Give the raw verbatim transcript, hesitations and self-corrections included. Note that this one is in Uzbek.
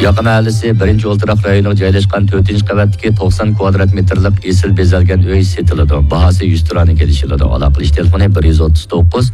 Yoqa mahallasi birinchi o'ltiraq rayonida joylashgan to'rtinchi qavatdagi to'qson kvadrat metrlik esil bezalgan uy setiladi. Bahasi yuz turani kelishiladi. Aloqalish telefoni bir yuz o'ttiz to'qqiz